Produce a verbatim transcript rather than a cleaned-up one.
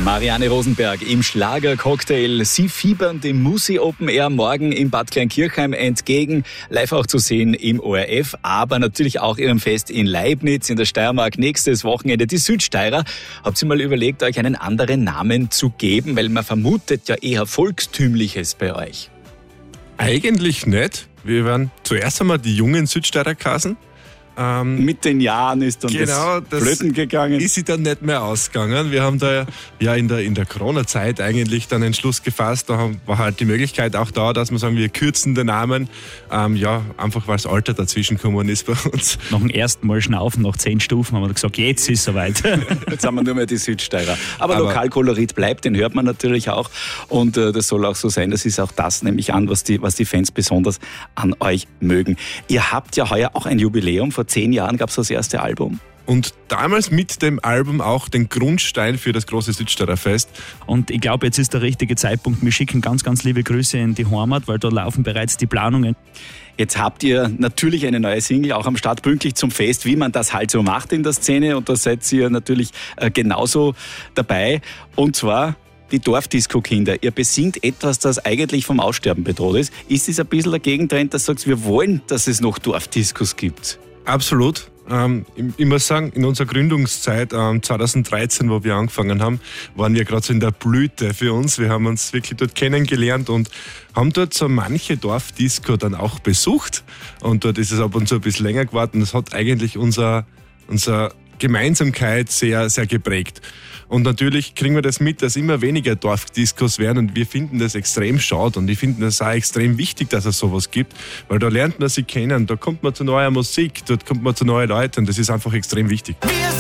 Marianne Rosenberg im Schlagercocktail. Sie fiebern dem Musi Open Air morgen in Bad Kleinkirchheim entgegen. Live auch zu sehen im O R F, aber natürlich auch ihrem Fest in Leibniz in der Steiermark. Nächstes Wochenende die Südsteirer. Habt ihr mal überlegt, euch einen anderen Namen zu geben? Weil man vermutet ja eher Volkstümliches bei euch. Eigentlich nicht. Wir werden zuerst einmal die jungen Südsteirer Kassen. Ähm, Mit den Jahren ist dann genau, das flöten gegangen. Ist sie dann nicht mehr ausgegangen. Wir haben da ja in der, in der Corona-Zeit eigentlich dann einen Entschluss gefasst. Da war halt die Möglichkeit auch da, dass wir sagen, wir kürzen den Namen. Ähm, ja, einfach weil das Alter dazwischen gekommen ist bei uns. Nach dem ersten Mal schnaufen, nach zehn Stufen, haben wir gesagt, jetzt ist es soweit. Jetzt haben wir nur mehr die Südsteirer. Aber, Aber Lokalkolorit bleibt, den hört man natürlich auch. Und äh, das soll auch so sein. Das ist auch das, nehme ich an, was die, was die Fans besonders an euch mögen. Ihr habt ja heuer auch ein Jubiläum. Vor zehn Jahren gab es das erste Album. Und damals mit dem Album auch den Grundstein für das große Südsteirer Fest. Und ich glaube, jetzt ist der richtige Zeitpunkt. Wir schicken ganz, ganz liebe Grüße in die Heimat, weil da laufen bereits die Planungen. Jetzt habt ihr natürlich eine neue Single, auch am Start pünktlich zum Fest, wie man das halt so macht in der Szene. Und da seid ihr natürlich äh, genauso dabei. Und zwar die Dorfdisco-Kinder. Ihr besingt etwas, das eigentlich vom Aussterben bedroht ist. Ist es ein bisschen der Gegentrend, dass ihr sagt, wir wollen, dass es noch Dorfdiscos gibt? Absolut. Ähm, ich muss sagen, in unserer Gründungszeit, ähm, zweitausenddreizehn, wo wir angefangen haben, waren wir gerade so in der Blüte für uns. Wir haben uns wirklich dort kennengelernt und haben dort so manche Dorfdisco dann auch besucht. Und dort ist es ab und zu ein bisschen länger geworden. Das hat eigentlich unser, unser Gemeinsamkeit sehr, sehr geprägt. Und natürlich kriegen wir das mit, dass immer weniger Dorfdiscos werden und wir finden das extrem schade und ich finde das auch extrem wichtig, dass es sowas gibt, weil da lernt man sich kennen, da kommt man zu neuer Musik, dort kommt man zu neuen Leuten und das ist einfach extrem wichtig.